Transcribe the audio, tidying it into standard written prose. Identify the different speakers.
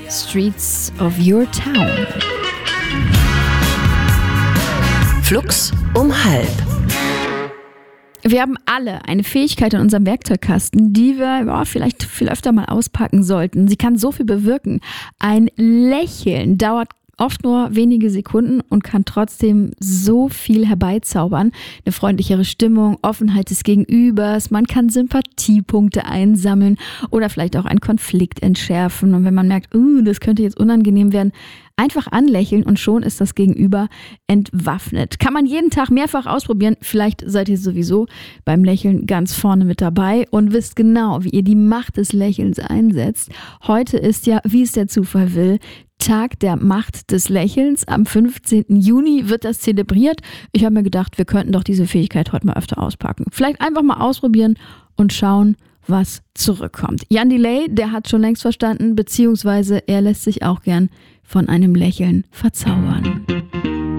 Speaker 1: Streets of Your Town.
Speaker 2: Flux um 12.
Speaker 1: Wir haben alle eine Fähigkeit in unserem Werkzeugkasten, die wir vielleicht viel öfter mal auspacken sollten. Sie kann so viel bewirken. Ein Lächeln dauert oft nur wenige Sekunden und kann trotzdem so viel herbeizaubern. Eine freundlichere Stimmung, Offenheit des Gegenübers, man kann Sympathiepunkte einsammeln oder vielleicht auch einen Konflikt entschärfen. Und wenn man merkt, das könnte jetzt unangenehm werden, einfach anlächeln und schon ist das Gegenüber entwaffnet. Kann man jeden Tag mehrfach ausprobieren. Vielleicht seid ihr sowieso beim Lächeln ganz vorne mit dabei und wisst genau, wie ihr die Macht des Lächelns einsetzt. Heute ist ja, wie es der Zufall will, Tag der Macht des Lächelns. Am 15. Juni wird das zelebriert. Ich habe mir gedacht, wir könnten doch diese Fähigkeit heute mal öfter auspacken. Vielleicht einfach mal ausprobieren und schauen, was zurückkommt. Jan Delay, der hat schon längst verstanden, beziehungsweise er lässt sich auch gern von einem Lächeln verzaubern.